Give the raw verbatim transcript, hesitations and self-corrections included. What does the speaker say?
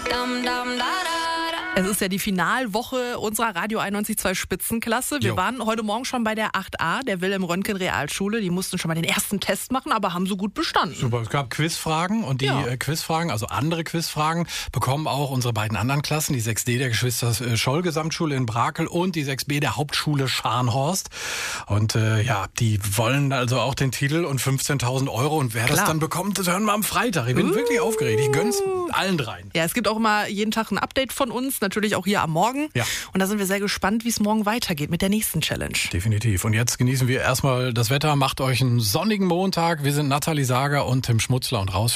Es ist ja die Finalwoche unserer Radio einundneunzig Komma zwei Spitzenklasse. Wir Jo. waren heute Morgen schon bei der acht a, der Wilhelm Röntgen Realschule. Die mussten schon mal den ersten Test machen, aber haben so gut bestanden. Super, es gab Quizfragen und die Ja. äh, Quizfragen, also andere Quizfragen, bekommen auch unsere beiden anderen Klassen, die sechs D der Geschwister äh, Scholl Gesamtschule in Brakel und die sechs B der Hauptschule Scharnhorst. Und äh, ja, die wollen also auch den Titel und fünfzehntausend Euro. Und wer das Klar. dann bekommt, das hören wir am Freitag. Ich bin Uh. wirklich aufgeregt. Ich gönn's allen dreien. Ja, es gibt auch immer jeden Tag ein Update von uns, natürlich auch hier am Morgen. Ja. Und da sind wir sehr gespannt, wie es morgen weitergeht mit der nächsten Challenge. Definitiv. Und jetzt genießen wir erstmal das Wetter. Macht euch einen sonnigen Montag. Wir sind Nathalie Sager und Tim Schmutzler und raus